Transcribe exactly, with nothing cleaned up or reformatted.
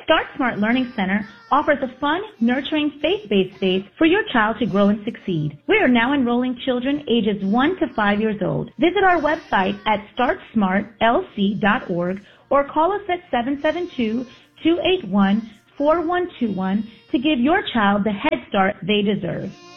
Start Smart Learning Center offers a fun, nurturing, faith-based space for your child to grow and succeed. We are now enrolling children ages one to five years old. Visit our website at start smart l c dot org or call us at seven seven two, two eight one, four one two one to give your child the head start they deserve.